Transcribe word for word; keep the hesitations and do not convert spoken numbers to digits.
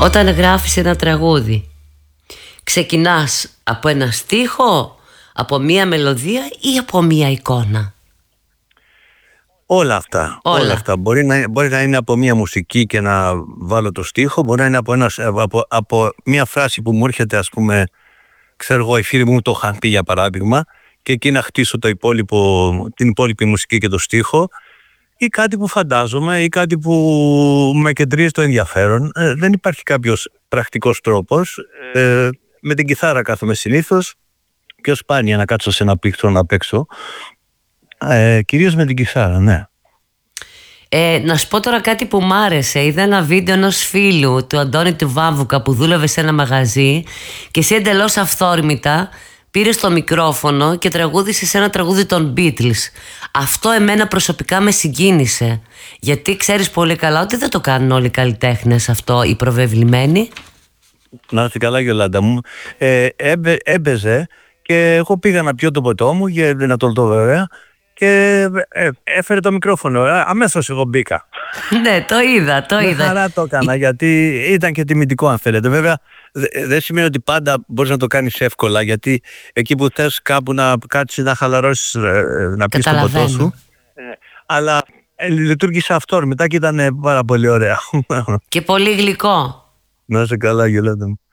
Όταν γράφεις ένα τραγούδι, ξεκινάς από ένα στίχο, από μία μελωδία ή από μία εικόνα? Όλα αυτά. Όλα. Όλα αυτά. Μπορεί να, μπορεί να είναι από μία μουσική και να βάλω το στίχο, μπορεί να είναι από, ένας, από, από μία φράση που μου έρχεται, ας πούμε, ξέρω εγώ, οι φίλοι μου το είχαν πει για παράδειγμα, και εκεί να χτίσω το υπόλοιπο, την υπόλοιπη μουσική και το στίχο, ή κάτι που φαντάζομαι, ή κάτι που με κεντρίζει το ενδιαφέρον. Ε, δεν υπάρχει κάποιος πρακτικός τρόπος. Ε, με την κιθάρα κάθομαι συνήθως, πιο σπάνια να κάτσω σε ένα πλήκτρο να παίξω. Ε, κυρίως με την κιθάρα, ναι. Ε, να σου πω τώρα κάτι που μ' άρεσε. Είδα ένα βίντεο ενός φίλου, του Αντώνη του Βάμβουκα, που δούλευε σε ένα μαγαζί και εσύ εντελώς αυθόρμητα πήρες το μικρόφωνο και τραγούδησες ένα τραγούδι των Beatles. Αυτό εμένα προσωπικά με συγκίνησε, γιατί ξέρεις πολύ καλά ότι δεν το κάνουν όλοι οι καλλιτέχνες αυτό, οι προβεβλημένοι. Να είστε καλά, Γιολάντα μου. Ε, έμπαι, έμπαιζε και εγώ πήγα να πιω το ποτό μου, για να το δω βέβαια, και ε, έφερε το μικρόφωνο. Ε, αμέσως εγώ μπήκα. Ναι, το είδα, το Με είδα. χαρά το έκανα, γιατί ήταν και τιμητικό, αν θέλετε. Βέβαια, δεν δε σημαίνει ότι πάντα μπορείς να το κάνεις εύκολα, γιατί εκεί που θες κάπου να κάτσεις να χαλαρώσεις, να πεις το ποτό σου. Ε, αλλά ε, λειτουργήσε αυτό μετά και ήταν πάρα πολύ ωραία. Και πολύ γλυκό. Να είσαι καλά, Γιολάντα μου.